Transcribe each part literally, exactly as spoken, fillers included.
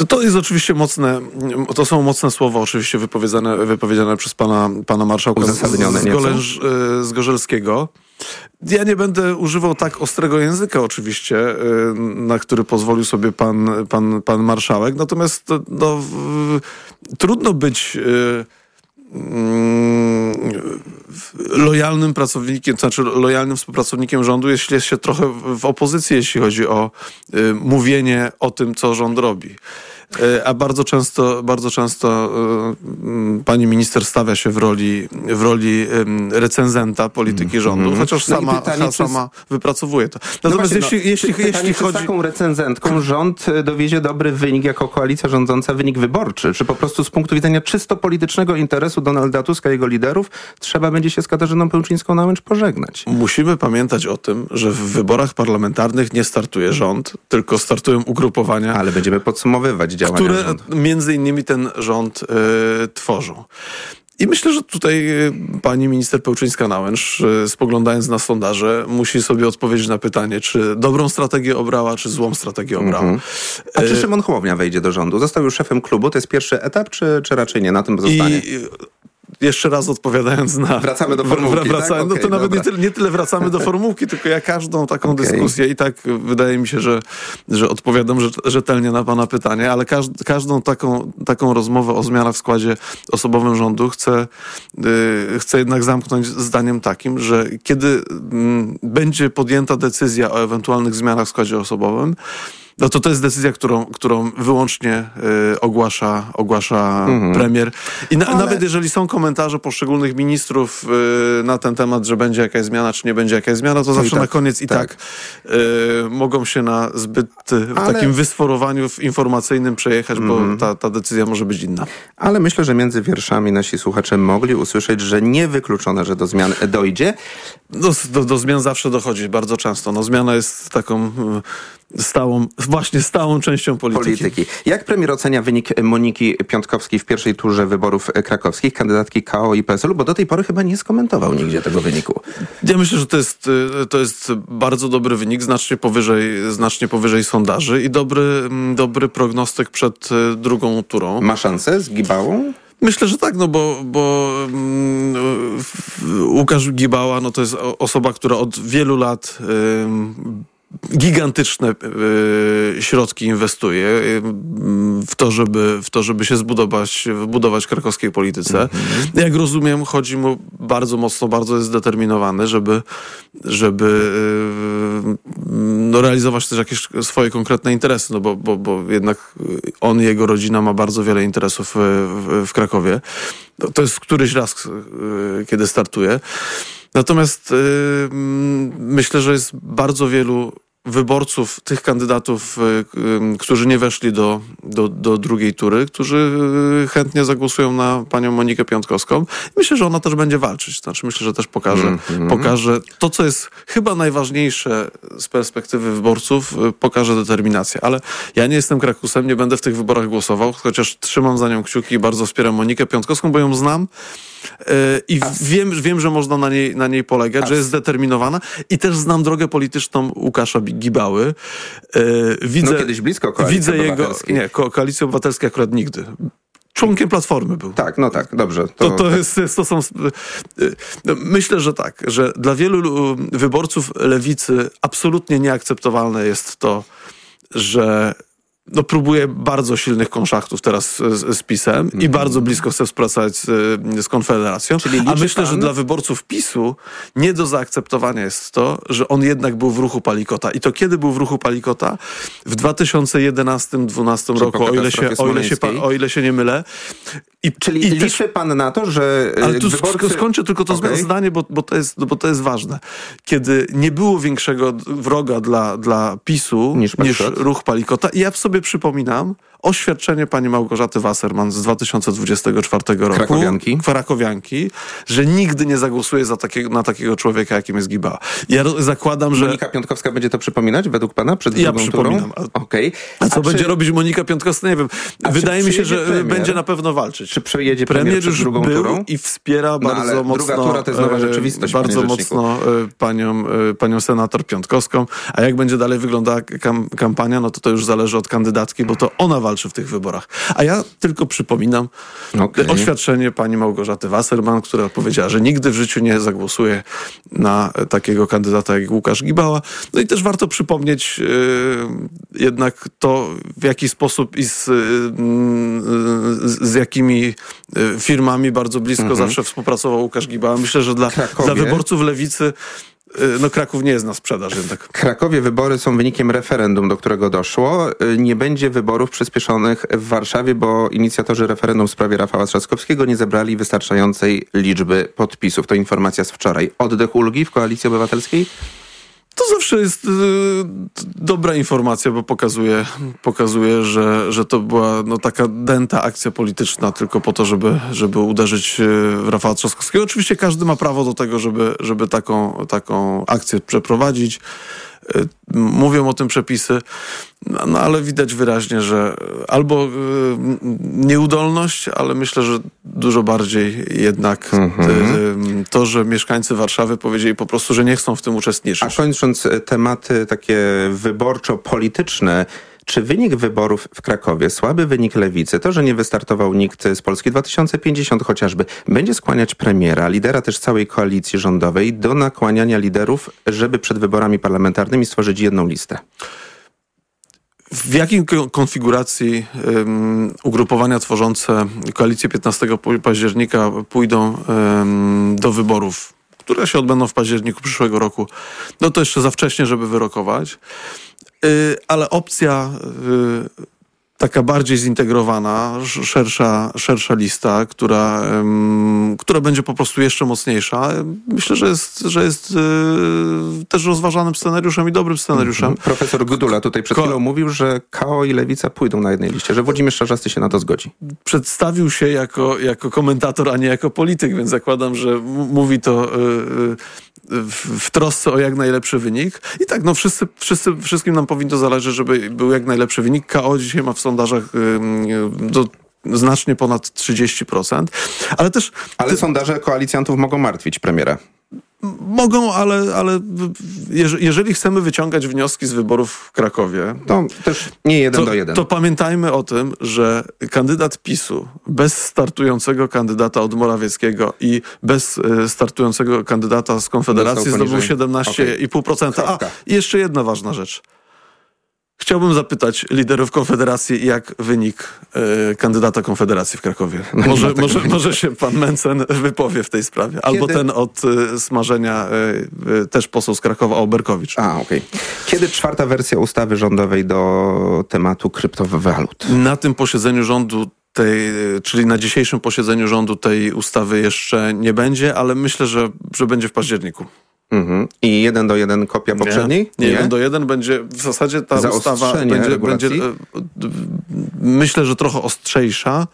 To, to jest oczywiście mocne, to są mocne słowa oczywiście wypowiedziane, wypowiedziane przez pana, pana marszałka z, Golęż, z Gorzelskiego. Ja nie będę używał tak ostrego języka oczywiście, na który pozwolił sobie pan, pan, pan marszałek, natomiast no, trudno być lojalnym pracownikiem, to znaczy lojalnym współpracownikiem rządu, jeśli jest się trochę w opozycji, jeśli chodzi o y, mówienie o tym, co rząd robi. Y, a bardzo często, bardzo często y, y, pani minister stawia się w roli, w roli y, recenzenta polityki mm, rządu, mm. chociaż no sama, pytanie, ha, sama przez... wypracowuje to. Natomiast no właśnie, jeśli, no, jeśli, pytanie, jeśli czy chodzi... z taką recenzentką rząd dowiezie dobry wynik jako koalicja rządząca, wynik wyborczy, czy po prostu z punktu widzenia czysto politycznego interesu Donalda Tuska i jego liderów trzeba będzie się z Katarzyną Pełczyńską-Nałęcz pożegnać? Musimy pamiętać o tym, że w wyborach parlamentarnych nie startuje rząd, tylko startują ugrupowania. Ale będziemy podsumowywać działania które rządu. między innymi ten rząd y, tworzą. I myślę, że tutaj pani minister Pełczyńska-Nałęcz, spoglądając na sondaże, musi sobie odpowiedzieć na pytanie, czy dobrą strategię obrała, czy złą strategię obrała. Mm-hmm. A czy Szymon Hołownia wejdzie do rządu? Został już szefem klubu, to jest pierwszy etap, czy, czy raczej nie? Na tym zostanie? I jeszcze raz odpowiadając na... Wracamy do formułki, wraca, tak? No okay, to nawet nie tyle, nie tyle wracamy do formułki, tylko ja każdą taką okay. dyskusję i tak wydaje mi się, że, że odpowiadam rzetelnie na pana pytanie, ale każ, każdą taką, taką rozmowę o zmianach w składzie osobowym rządu chcę, yy, chcę jednak zamknąć zdaniem takim, że kiedy yy, będzie podjęta decyzja o ewentualnych zmianach w składzie osobowym, no to to jest decyzja, którą, którą wyłącznie y, ogłasza, ogłasza mhm. premier. I na, Ale... nawet jeżeli są komentarze poszczególnych ministrów y, na ten temat, że będzie jakaś zmiana, czy nie będzie jakaś zmiana, to, to zawsze tak, na koniec i tak, tak y, mogą się na zbyt y, Ale... takim wysforowaniu informacyjnym przejechać, mhm. bo ta, ta decyzja może być inna. Ale myślę, że między wierszami nasi słuchacze mogli usłyszeć, że niewykluczone, że do zmian dojdzie. Do, do, do zmian zawsze dochodzi, bardzo często. No, zmiana jest taką... Y, stałą, właśnie stałą częścią polityki. polityki. Jak premier ocenia wynik Moniki Piątkowskiej w pierwszej turze wyborów krakowskich, kandydatki K O i P S L-u, bo do tej pory chyba nie skomentował nigdzie tego wyniku. Ja myślę, że to jest, to jest bardzo dobry wynik, znacznie powyżej, znacznie powyżej sondaży i dobry, dobry prognostyk przed drugą turą. Ma szansę z Gibałą? Myślę, że tak, no bo, bo um, Łukasz Gibała no to jest osoba, która od wielu lat um, gigantyczne y, środki inwestuje y, w to, żeby, w to, żeby się zbudować, budować krakowskiej polityce. Mm-hmm. Jak rozumiem, chodzi mu bardzo mocno, bardzo jest zdeterminowany, żeby, żeby y, no, realizować też jakieś swoje konkretne interesy, no bo, bo, bo jednak on i jego rodzina ma bardzo wiele interesów w, w, w Krakowie. To, to jest któryś raz, y, kiedy startuje. Natomiast yy, myślę, że jest bardzo wielu wyborców, tych kandydatów, yy, yy, którzy nie weszli do, do, do drugiej tury, którzy yy, chętnie zagłosują na panią Monikę Piątkowską. Myślę, że ona też będzie walczyć. Znaczy, myślę, że też pokaże, mm-hmm. pokaże to, co jest chyba najważniejsze z perspektywy wyborców, yy, pokaże determinację. Ale ja nie jestem Krakusem, nie będę w tych wyborach głosował, chociaż trzymam za nią kciuki i bardzo wspieram Monikę Piątkowską, bo ją znam. I wiem, wiem, że można na niej, na niej polegać, As. że jest zdeterminowana i też znam drogę polityczną Łukasza Gibały. Widzę, no kiedyś blisko Koalicji widzę Obywatelskiej. jego, nie, ko- Koalicji Obywatelskiej akurat nigdy. Członkiem Platformy był. Tak, no tak, dobrze. To, to, to, jest, to są... Myślę, że tak, że dla wielu wyborców lewicy absolutnie nieakceptowalne jest to, że no, próbuje bardzo silnych konszachtów teraz z, z PiS-em mm-hmm. i bardzo blisko chce współpracować z, z Konfederacją. A myślę, pan? że dla wyborców PiS-u nie do zaakceptowania jest to, że on jednak był w ruchu Palikota. I to kiedy był w ruchu Palikota? W dwa tysiące jedenastym dwunastym roku, o ile, się, o, ile się, o ile się nie mylę. I, Czyli i liczy też, pan na to, że ale tu wyborcy... skończę tylko to okay. zdanie, bo, bo, to jest, bo to jest ważne. Kiedy nie było większego wroga dla, dla PiS-u niż, niż ruch Palikota. I ja sobie przypominam oświadczenie pani Małgorzaty Wasserman z dwa tysiące dwudziestego czwartego roku. Krakowianki. Krakowianki, że nigdy nie zagłosuje za takiego, na takiego człowieka, jakim jest Gibała. Ja zakładam, że... Monika Piątkowska będzie to przypominać według pana przed ja drugą przypominam. turą? Okay. A, A co czy... będzie robić Monika Piątkowska? Nie wiem. A Wydaje mi się, że premier? będzie na pewno walczyć. Czy przyjedzie premier, premier przed drugą był turą? I wspiera no, bardzo ale mocno... druga tura to jest nowa rzeczywistość, bardzo mocno panią, panią senator Piątkowską. A jak będzie dalej wyglądała kam- kampania, no to to już zależy od kandydatów. kandydatki, bo to ona walczy w tych wyborach. A ja tylko przypominam okay. oświadczenie pani Małgorzaty Wasserman, która powiedziała, że nigdy w życiu nie zagłosuje na takiego kandydata jak Łukasz Gibała. No i też warto przypomnieć yy, jednak to, w jaki sposób i z, yy, z jakimi firmami bardzo blisko mm-hmm. zawsze współpracował Łukasz Gibała. Myślę, że dla, dla wyborców lewicy no Kraków nie jest na sprzedaż jednak. W Krakowie wybory są wynikiem referendum, do którego doszło. Nie będzie wyborów przyspieszonych w Warszawie, bo inicjatorzy referendum w sprawie Rafała Trzaskowskiego nie zebrali wystarczającej liczby podpisów. To informacja z wczoraj. Oddech ulgi w Koalicji Obywatelskiej? To zawsze jest y, dobra informacja, bo pokazuje, pokazuje że, że to była no, taka dęta akcja polityczna tylko po to, żeby, żeby uderzyć w Rafała Trzaskowskiego. Oczywiście każdy ma prawo do tego, żeby, żeby taką, taką akcję przeprowadzić. Y, mówią o tym przepisy, no, no ale widać wyraźnie, że albo y, nieudolność, ale myślę, że dużo bardziej jednak mm-hmm. y, to, że mieszkańcy Warszawy powiedzieli po prostu, że nie chcą w tym uczestniczyć. A kończąc tematy takie wyborczo-polityczne, czy wynik wyborów w Krakowie, słaby wynik Lewicy, to, że nie wystartował nikt z Polski dwa tysiące pięćdziesiąt chociażby, będzie skłaniać premiera, lidera też całej koalicji rządowej do nakłaniania liderów, żeby przed wyborami parlamentarnymi stworzyć jedną listę? W jakiej konfiguracji um, ugrupowania tworzące koalicję piętnastego października pójdą um, do wyborów, które się odbędą w październiku przyszłego roku, no to jeszcze za wcześnie, żeby wyrokować. Yy, ale opcja yy, taka bardziej zintegrowana, szersza, szersza lista, która, yy, która będzie po prostu jeszcze mocniejsza, myślę, że jest, że jest yy, też rozważanym scenariuszem i dobrym scenariuszem. Mm-hmm. Profesor Gudula tutaj przed chwilą Ko- mówił, że K O i Lewica pójdą na jednej liście, że Włodzimierz Czarzasty się na to zgodzi. Przedstawił się jako, jako komentator, a nie jako polityk, więc zakładam, że m- mówi to yy, w, w trosce o jak najlepszy wynik. I tak, no wszyscy, wszyscy, wszystkim nam powinno zależeć, żeby był jak najlepszy wynik. K O dzisiaj ma w sondażach yy, do znacznie ponad trzydzieści procent. Ale też... Ale ty... sondaże koalicjantów mogą martwić premiera. Mogą, ale, ale jeżeli chcemy wyciągać wnioski z wyborów w Krakowie, to też nie jeden to, do jeden. To pamiętajmy o tym, że kandydat PiSu bez startującego kandydata od Morawieckiego i bez startującego kandydata z Konfederacji zdobył siedemnaście i pół procent. A, i jeszcze jedna ważna rzecz. Chciałbym zapytać liderów Konfederacji, jak wynik y, kandydata Konfederacji w Krakowie. Może, no tak może, może się pan Mencen wypowie w tej sprawie. Kiedy? Albo ten od y, smażenia y, y, też poseł z Krakowa, Oberkowicz. A, okej. Okay. Kiedy czwarta wersja ustawy rządowej do tematu kryptowalut? Na tym posiedzeniu rządu tej, czyli na dzisiejszym posiedzeniu rządu tej ustawy jeszcze nie będzie, ale myślę, że, że będzie w październiku. Mhm. I jeden do jeden kopia poprzedniej? Nie, nie, jeden do jeden będzie, w zasadzie ta ustawa będzie, będzie, myślę, że trochę ostrzejsza.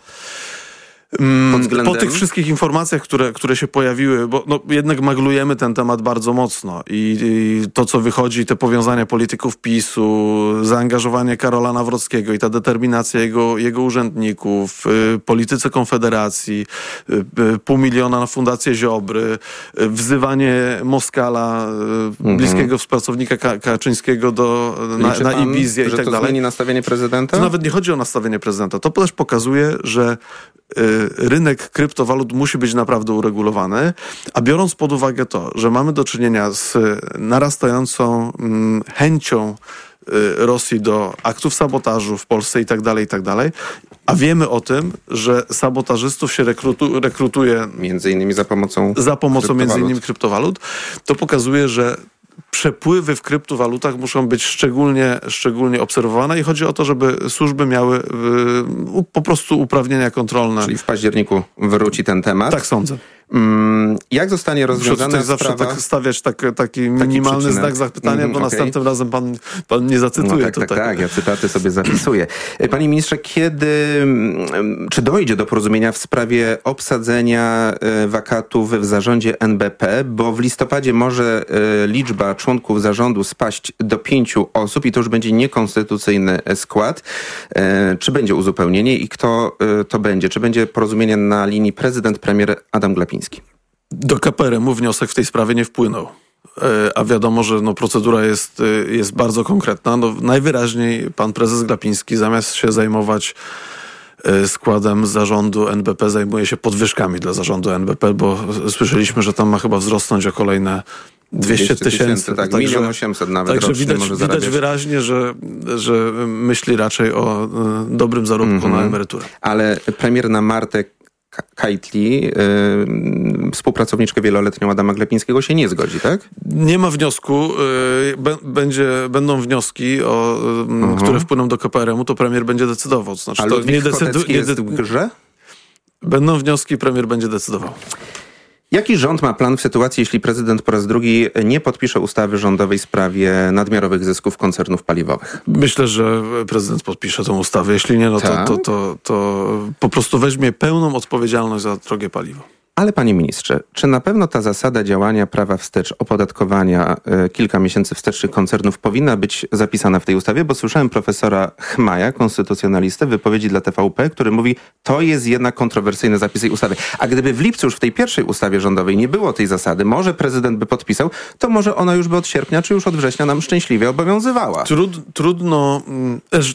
Pod względem... Po tych wszystkich informacjach, które, które się pojawiły, bo no, jednak maglujemy ten temat bardzo mocno i, i to, co wychodzi, te powiązania polityków PiSu, zaangażowanie Karola Nawrockiego i ta determinacja jego, jego urzędników, y, polityce Konfederacji, y, y, pół miliona na Fundację Ziobry, y, wzywanie Moskala, y, mhm. bliskiego współpracownika Ka- Kaczyńskiego do, na, na Ibizję i tak dalej. Że to zmieni nastawienie prezydenta? To nawet nie chodzi o nastawienie prezydenta. To też pokazuje, że y, rynek kryptowalut musi być naprawdę uregulowany, a biorąc pod uwagę to, że mamy do czynienia z narastającą mm, chęcią y, Rosji do aktów sabotażu w Polsce i tak dalej, i tak dalej, a wiemy o tym, że sabotażystów się rekrutu, rekrutuje między innymi za pomocą za pomocą między innymi kryptowalut, to pokazuje, że przepływy w kryptowalutach muszą być szczególnie, szczególnie obserwowane i chodzi o to, żeby służby miały y, po prostu uprawnienia kontrolne. Czyli w październiku wróci ten temat? Tak sądzę. Mm, jak zostanie rozwiązana Muszę tutaj sprawa... zawsze tak stawiać tak, taki minimalny taki znak zapytania, mm, bo okay. następnym razem pan, pan nie zacytuje. No tak, to tak, tak, tak, ja cytaty sobie zapisuję. Panie ministrze, kiedy, czy dojdzie do porozumienia w sprawie obsadzenia wakatów w zarządzie N B P, bo w listopadzie może liczba członków zarządu spaść do pięciu osób i to już będzie niekonstytucyjny skład. Czy będzie uzupełnienie i kto to będzie? Czy będzie porozumienie na linii prezydent, premier Adam Glapiński? Do K P R M-u wniosek w tej sprawie nie wpłynął. a wiadomo, że no, procedura jest, jest bardzo konkretna. No, najwyraźniej pan prezes Glapiński zamiast się zajmować składem zarządu N B P zajmuje się podwyżkami dla zarządu N B P, bo słyszeliśmy, że tam ma chyba wzrosnąć o kolejne dwieście tysięcy. Tak, milion osiemset nawet także rocznie widać, może widać zarabiać. wyraźnie, że, że myśli raczej o dobrym zarobku mm-hmm. na emeryturę. Ale premier na Martę Kajtli, yy, współpracowniczkę wieloletnią Adama Glapińskiego, się nie zgodzi, tak? Nie ma wniosku. Yy, b- będzie, będą wnioski, o, yy, uh-huh. które wpłyną do K P R M u, to premier będzie decydował. To znaczy, A to nie decydu- jest w grze? Będą wnioski, premier będzie decydował. Jaki rząd ma plan w sytuacji, jeśli prezydent po raz drugi nie podpisze ustawy rządowej w sprawie nadmiarowych zysków koncernów paliwowych? Myślę, że prezydent podpisze tę ustawę. Jeśli nie, no to, to, to, to po prostu weźmie pełną odpowiedzialność za drogie paliwo. Ale panie ministrze, czy na pewno ta zasada działania prawa wstecz, opodatkowania y, kilka miesięcy wstecznych koncernów powinna być zapisana w tej ustawie? Bo słyszałem profesora Chmaja, konstytucjonalistę, w wypowiedzi dla T V P, który mówi, to jest jednak kontrowersyjny zapis tej ustawy. A gdyby w lipcu już w tej pierwszej ustawie rządowej nie było tej zasady, może prezydent by podpisał, to może ona już by od sierpnia czy już od września nam szczęśliwie obowiązywała. Trud, trudno... Też,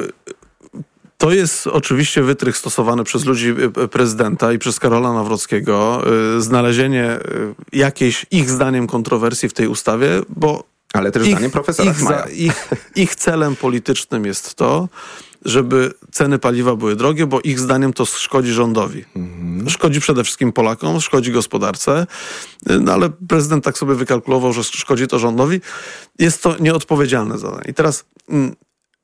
to jest oczywiście wytrych stosowany przez ludzi prezydenta i przez Karola Nawrockiego. Znalezienie jakiejś ich zdaniem kontrowersji w tej ustawie, bo ale też ich, zdaniem profesora ich, za, ich, ich celem politycznym jest to, żeby ceny paliwa były drogie, bo ich zdaniem to szkodzi rządowi. Mhm. Szkodzi przede wszystkim Polakom, szkodzi gospodarce, no ale prezydent tak sobie wykalkulował, że szkodzi to rządowi. Jest to nieodpowiedzialne zadanie. I teraz... Mm,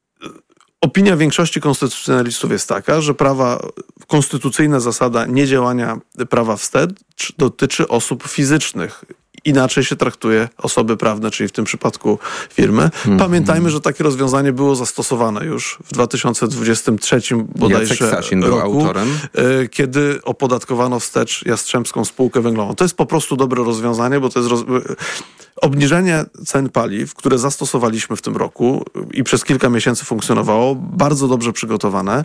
Opinia większości konstytucjonalistów jest taka, że prawa, konstytucyjna zasada niedziałania prawa wstecz dotyczy osób fizycznych. Inaczej się traktuje osoby prawne, czyli w tym przypadku firmy. Mm-hmm. Pamiętajmy, że takie rozwiązanie było zastosowane już w dwa tysiące dwudziestym trzecim bodajże Jacek Sasin roku, był autorem. Kiedy opodatkowano wstecz Jastrzębską Spółkę Węglową. To jest po prostu dobre rozwiązanie, bo to jest roz... obniżenie cen paliw, które zastosowaliśmy w tym roku i przez kilka miesięcy funkcjonowało, bardzo dobrze przygotowane,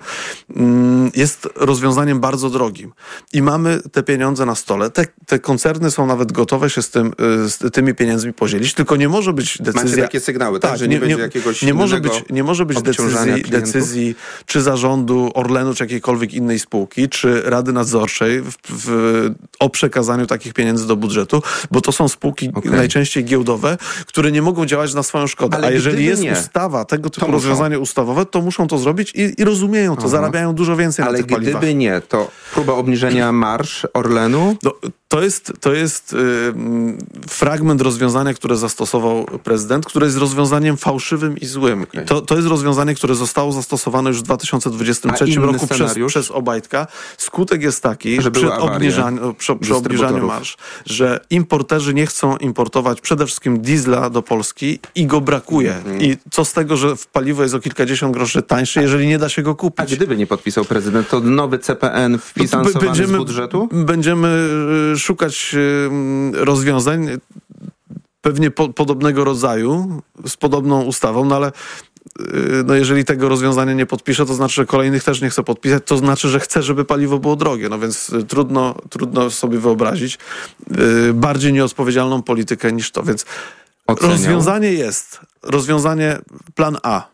jest rozwiązaniem bardzo drogim. I mamy te pieniądze na stole. Te, te koncerny są nawet gotowe się z, tym, z tymi pieniędzmi podzielić, tylko nie może być decyzja... Macie takie sygnały, tak? tak że nie, nie będzie jakiegoś nie może być, nie może być decyzji, decyzji czy zarządu Orlenu, czy jakiejkolwiek innej spółki, czy Rady Nadzorczej w, w, o przekazaniu takich pieniędzy do budżetu, bo to są spółki okay. najczęściej giełdowe, które nie mogą działać na swoją szkodę. Ale a jeżeli jest nie, ustawa, tego typu rozwiązanie ustawowe, to muszą to zrobić i, i rozumieją to, Aha. zarabiają dużo więcej ale na tych paliwach. Ale gdyby nie, to próba obniżenia marż Orlenu? No, to jest, to jest y, fragment rozwiązania, które zastosował prezydent, które jest rozwiązaniem fałszywym i złym. Okay. I to, to jest rozwiązanie, które zostało zastosowane już w dwa tysiące dwudziestym trzecim roku przez, przez Obajtka. Skutek jest taki, że przy obniżaniu, przy, przy obniżaniu marż, że importerzy nie chcą importować przede wszystkim diesla do Polski i go brakuje. Mm-hmm. I co z tego, że w paliwo jest o kilkadziesiąt groszy tańsze, jeżeli nie da się go kupić? A gdyby nie podpisał prezydent, to nowy C P N finansowany będziemy, z budżetu? Będziemy szukać rozwiązań pewnie po, podobnego rodzaju, z podobną ustawą, no ale no jeżeli tego rozwiązania nie podpisze, to znaczy, że kolejnych też nie chce podpisać, to znaczy, że chce, żeby paliwo było drogie. No więc trudno, trudno sobie wyobrazić bardziej nieodpowiedzialną politykę niż to. Więc Oceniał. rozwiązanie jest, rozwiązanie plan A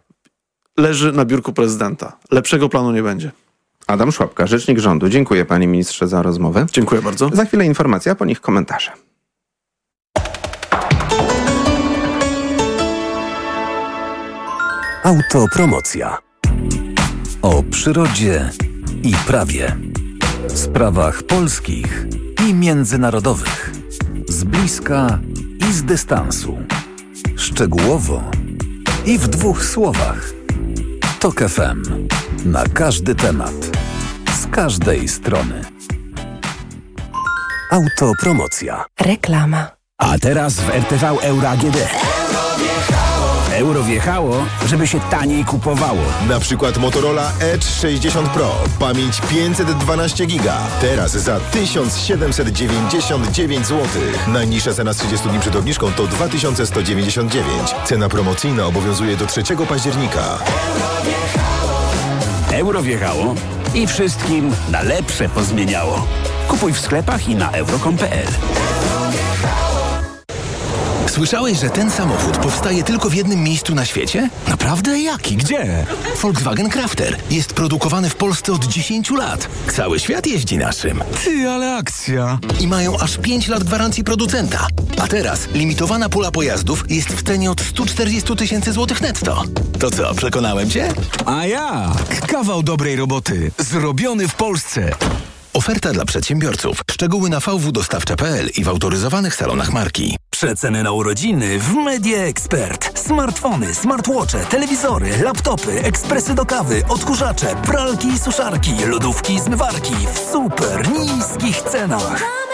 leży na biurku prezydenta. Lepszego planu nie będzie. Adam Szłapka, rzecznik rządu. Dziękuję panie ministrze za rozmowę. Dziękuję bardzo. Za chwilę informacja, a po nich komentarze. Autopromocja. O przyrodzie i prawie. Sprawach polskich i międzynarodowych. Z bliska i z dystansu. Szczegółowo i w dwóch słowach. Tok F M. Na każdy temat. Z każdej strony. Autopromocja. Reklama. A teraz w R T V Euro A G D. Euro wjechało, żeby się taniej kupowało. Na przykład Motorola Edge sześćdziesiąt Pro. Pamięć pięćset dwanaście giga. Teraz za tysiąc siedemset dziewięćdziesiąt dziewięć złotych. Najniższa cena z trzydziestu dni przed obniżką to dwa tysiące sto dziewięćdziesiąt dziewięć. Cena promocyjna obowiązuje do trzeciego października. Euro wjechało i wszystkim na lepsze pozmieniało. Kupuj w sklepach i na euro kropka com kropka p l. Słyszałeś, że ten samochód powstaje tylko w jednym miejscu na świecie? Naprawdę? Jaki? Gdzie? Volkswagen Crafter. Jest produkowany w Polsce od dziesięciu lat. Cały świat jeździ naszym. Ty, ale akcja. I mają aż pięć lat gwarancji producenta. A teraz limitowana pula pojazdów jest w cenie od stu czterdziestu tysięcy złotych netto. To co, przekonałem cię? A jak? Kawał dobrej roboty. Zrobiony w Polsce. Oferta dla przedsiębiorców. Szczegóły na v w dostawcza kropka p l i w autoryzowanych salonach marki. Przeceny na urodziny w Media Expert. Smartfony, smartwatche, telewizory, laptopy, ekspresy do kawy, odkurzacze, pralki i suszarki, lodówki i zmywarki w super niskich cenach.